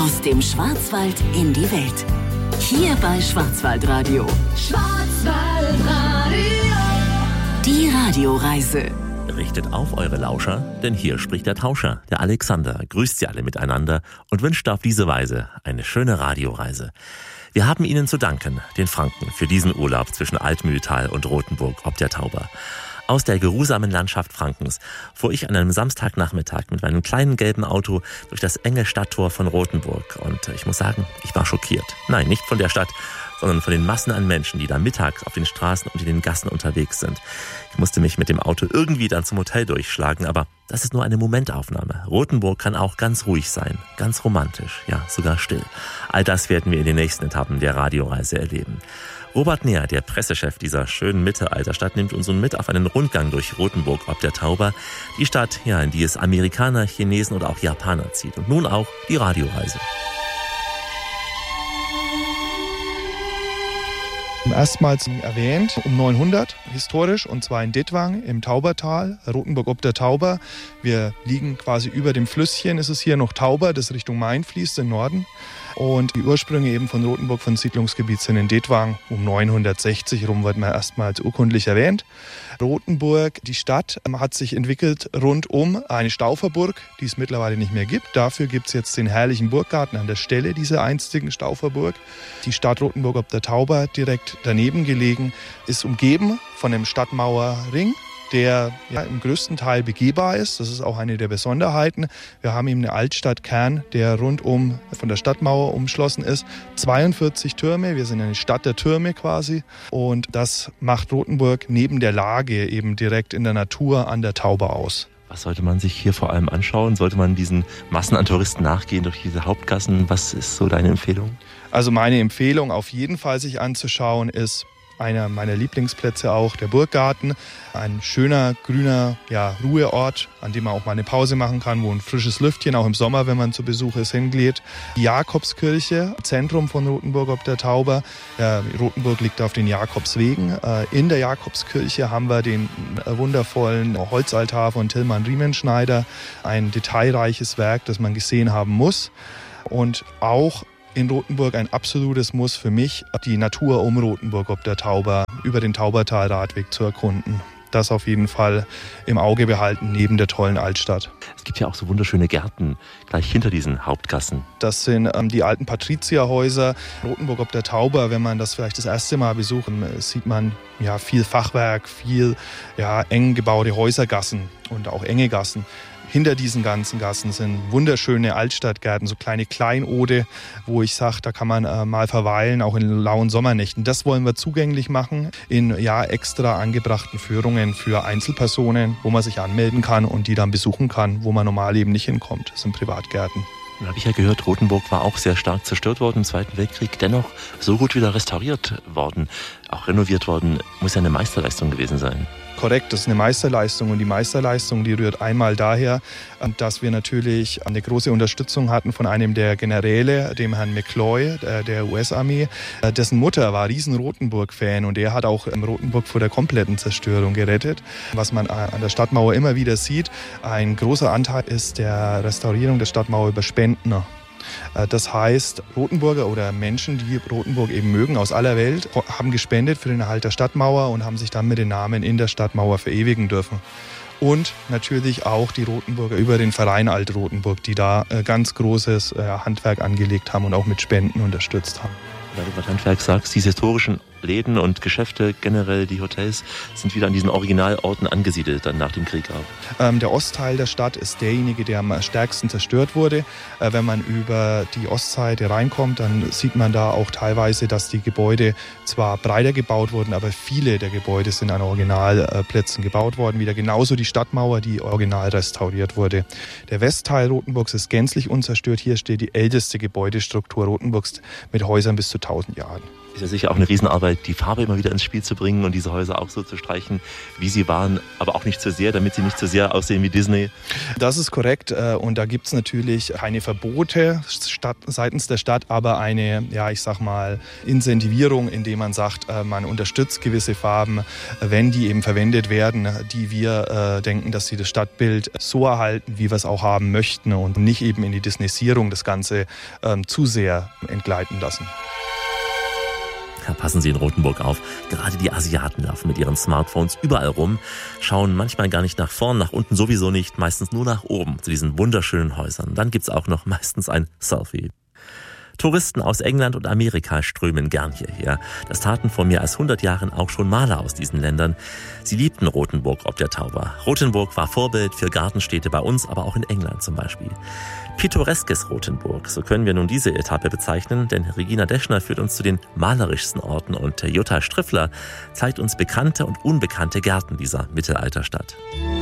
Aus dem Schwarzwald in die Welt. Hier bei Schwarzwaldradio. Schwarzwaldradio. Die Radioreise. Richtet auf eure Lauscher, denn hier spricht der Tauscher, der Alexander, grüßt sie alle miteinander und wünscht auf diese Weise eine schöne Radioreise. Wir haben Ihnen zu danken, den Franken, für diesen Urlaub zwischen Altmühltal und Rothenburg ob der Tauber. Aus der geruhsamen Landschaft Frankens fuhr ich an einem Samstagnachmittag mit meinem kleinen gelben Auto durch das enge Stadttor von Rothenburg. Und ich muss sagen, ich war schockiert. Nein, nicht von der Stadt, sondern von den Massen an Menschen, die da mittags auf den Straßen und in den Gassen unterwegs sind. Ich musste mich mit dem Auto irgendwie dann zum Hotel durchschlagen, aber das ist nur eine Momentaufnahme. Rothenburg kann auch ganz ruhig sein, ganz romantisch, ja sogar still. All das werden wir in den nächsten Etappen der Radioreise erleben. Robert Neher, der Pressechef dieser schönen Mittelalterstadt, nimmt uns nun mit auf einen Rundgang durch Rothenburg ob der Tauber. Die Stadt, ja, in die es Amerikaner, Chinesen oder auch Japaner zieht. Und nun auch die Radioreise. Erstmals erwähnt um 900 historisch, und zwar in Dittwang im Taubertal, Rothenburg ob der Tauber. Wir liegen quasi über dem Flüsschen, es ist hier noch Tauber, das Richtung Main fließt im Norden. Und die Ursprünge eben von Rothenburg, von Siedlungsgebiet, sind in Dittwang. Um 960 rum wird man erstmals urkundlich erwähnt. Rothenburg, die Stadt, hat sich entwickelt rund um eine Stauferburg, die es mittlerweile nicht mehr gibt. Dafür gibt es jetzt den herrlichen Burggarten an der Stelle dieser einstigen Stauferburg. Die Stadt Rothenburg ob der Tauber, direkt daneben gelegen, ist umgeben von einem Stadtmauerring, der im größten Teil begehbar ist. Das ist auch eine der Besonderheiten. Wir haben eben einen Altstadtkern, der rundum von der Stadtmauer umschlossen ist. 42 Türme, wir sind eine Stadt der Türme quasi. Und das macht Rothenburg neben der Lage eben direkt in der Natur an der Tauber aus. Was sollte man sich hier vor allem anschauen? Sollte man diesen Massen an Touristen nachgehen durch diese Hauptgassen? Was ist so deine Empfehlung? Also meine Empfehlung auf jeden Fall sich anzuschauen ist einer meiner Lieblingsplätze auch, der Burggarten. Ein schöner, grüner Ruheort, an dem man auch mal eine Pause machen kann, wo ein frisches Lüftchen auch im Sommer, wenn man zu Besuch ist, hingeht. Die Jakobskirche, Zentrum von Rothenburg ob der Tauber. Rothenburg liegt auf den Jakobswegen. In der Jakobskirche haben wir den wundervollen Holzaltar von Tilman Riemenschneider. Ein detailreiches Werk, das man gesehen haben muss. Und auch in Rothenburg ein absolutes Muss für mich, die Natur um Rothenburg ob der Tauber, über den Taubertal-Radweg zu erkunden. Das auf jeden Fall im Auge behalten, neben der tollen Altstadt. Es gibt ja auch so wunderschöne Gärten gleich hinter diesen Hauptgassen. Das sind die alten Patrizierhäuser. Rothenburg ob der Tauber, wenn man das vielleicht das erste Mal besucht, sieht man viel Fachwerk, viel eng gebaute Häusergassen und auch enge Gassen. Hinter diesen ganzen Gassen sind wunderschöne Altstadtgärten, so kleine Kleinode, wo ich sage, da kann man mal verweilen, auch in lauen Sommernächten. Das wollen wir zugänglich machen in extra angebrachten Führungen für Einzelpersonen, wo man sich anmelden kann und die dann besuchen kann, wo man normal eben nicht hinkommt. Das sind Privatgärten. Dann habe ich ja gehört, Rothenburg war auch sehr stark zerstört worden im Zweiten Weltkrieg, dennoch so gut wieder restauriert worden, auch renoviert worden. Muss ja eine Meisterleistung gewesen sein. Korrekt, das ist eine Meisterleistung, und die Meisterleistung, die rührt einmal daher, dass wir natürlich eine große Unterstützung hatten von einem der Generäle, dem Herrn McCloy, der US-Armee, dessen Mutter war riesen Rothenburg-Fan, und er hat auch Rothenburg vor der kompletten Zerstörung gerettet. Was man an der Stadtmauer immer wieder sieht, ein großer Anteil ist der Restaurierung der Stadtmauer über Spenden. Das heißt, Rothenburger oder Menschen, die Rothenburg eben mögen aus aller Welt, haben gespendet für den Erhalt der Stadtmauer und haben sich dann mit den Namen in der Stadtmauer verewigen dürfen. Und natürlich auch die Rothenburger über den Verein Alt-Rothenburg, die da ganz großes Handwerk angelegt haben und auch mit Spenden unterstützt haben. Weil du gerade Handwerk sagst, diese historischen Läden und Geschäfte, generell die Hotels, sind wieder an diesen Originalorten angesiedelt, dann nach dem Krieg auch. Der Ostteil der Stadt ist derjenige, der am stärksten zerstört wurde. Wenn man über die Ostseite reinkommt, dann sieht man da auch teilweise, dass die Gebäude zwar breiter gebaut wurden, aber viele der Gebäude sind an Originalplätzen gebaut worden. Wieder genauso die Stadtmauer, die original restauriert wurde. Der Westteil Rothenburgs ist gänzlich unzerstört. Hier steht die älteste Gebäudestruktur Rothenburgs mit Häusern bis zu 1000 Jahren. Ist ja sicher auch eine Riesenarbeit, die Farbe immer wieder ins Spiel zu bringen und diese Häuser auch so zu streichen, wie sie waren, aber auch nicht zu sehr, damit sie nicht zu sehr aussehen wie Disney. Das ist korrekt und da gibt es natürlich keine Verbote seitens der Stadt, aber eine, ja, ich sag mal, Incentivierung, indem man sagt, man unterstützt gewisse Farben, wenn die eben verwendet werden, die wir denken, dass sie das Stadtbild so erhalten, wie wir es auch haben möchten und nicht eben in die Disneysierung das Ganze zu sehr entgleiten lassen. Ja, passen Sie in Rothenburg auf. Gerade die Asiaten laufen mit ihren Smartphones überall rum, schauen manchmal gar nicht nach vorn, nach unten sowieso nicht, meistens nur nach oben zu diesen wunderschönen Häusern. Dann gibt's auch noch meistens ein Selfie. Touristen aus England und Amerika strömen gern hierher. Das taten vor mehr als 100 Jahren auch schon Maler aus diesen Ländern. Sie liebten Rothenburg ob der Tauber. Rothenburg war Vorbild für Gartenstädte bei uns, aber auch in England zum Beispiel. Pittoreskes Rothenburg, so können wir nun diese Etappe bezeichnen, denn Regina Deschner führt uns zu den malerischsten Orten und Jutta Striffler zeigt uns bekannte und unbekannte Gärten dieser Mittelalterstadt.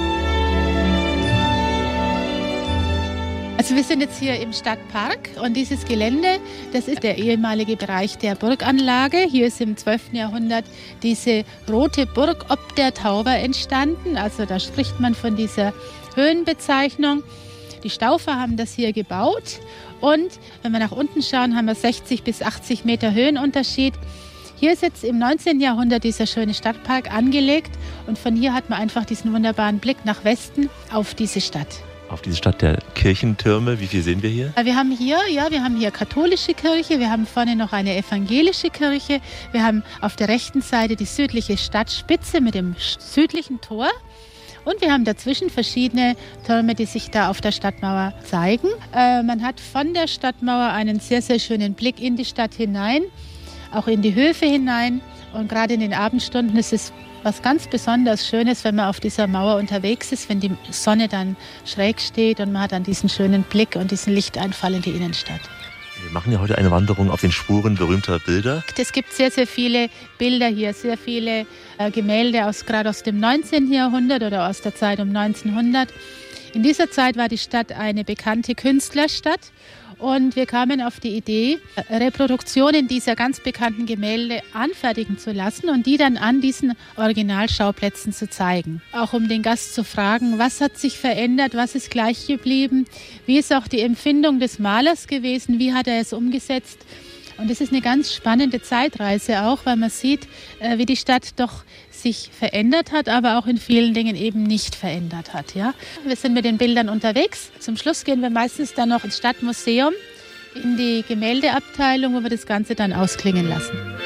Also wir sind jetzt hier im Stadtpark und dieses Gelände, das ist der ehemalige Bereich der Burganlage. Hier ist im 12. Jahrhundert diese rote Burg ob der Tauber entstanden. Also da spricht man von dieser Höhenbezeichnung. Die Staufer haben das hier gebaut und wenn wir nach unten schauen, haben wir 60 bis 80 Meter Höhenunterschied. Hier ist jetzt im 19. Jahrhundert dieser schöne Stadtpark angelegt und von hier hat man einfach diesen wunderbaren Blick nach Westen auf diese Stadt. Auf diese Stadt der Kirchentürme, wie viel sehen wir hier? Wir haben hier katholische Kirche, wir haben vorne noch eine evangelische Kirche, wir haben auf der rechten Seite die südliche Stadtspitze mit dem südlichen Tor. Und wir haben dazwischen verschiedene Türme, die sich da auf der Stadtmauer zeigen. Man hat von der Stadtmauer einen sehr, sehr schönen Blick in die Stadt hinein, auch in die Höfe hinein. Und gerade in den Abendstunden ist es was ganz besonders Schönes, wenn man auf dieser Mauer unterwegs ist, wenn die Sonne dann schräg steht und man hat dann diesen schönen Blick und diesen Lichteinfall in die Innenstadt. Wir machen ja heute eine Wanderung auf den Spuren berühmter Bilder. Es gibt sehr, sehr viele Bilder hier, sehr viele Gemälde gerade aus dem 19. Jahrhundert oder aus der Zeit um 1900. In dieser Zeit war die Stadt eine bekannte Künstlerstadt und wir kamen auf die Idee, Reproduktionen dieser ganz bekannten Gemälde anfertigen zu lassen und die dann an diesen Originalschauplätzen zu zeigen. Auch um den Gast zu fragen, was hat sich verändert, was ist gleich geblieben, wie ist auch die Empfindung des Malers gewesen, wie hat er es umgesetzt. Und es ist eine ganz spannende Zeitreise auch, weil man sieht, wie die Stadt doch sich verändert hat, aber auch in vielen Dingen eben nicht verändert hat. Ja? Wir sind mit den Bildern unterwegs. Zum Schluss gehen wir meistens dann noch ins Stadtmuseum, in die Gemäldeabteilung, wo wir das Ganze dann ausklingen lassen.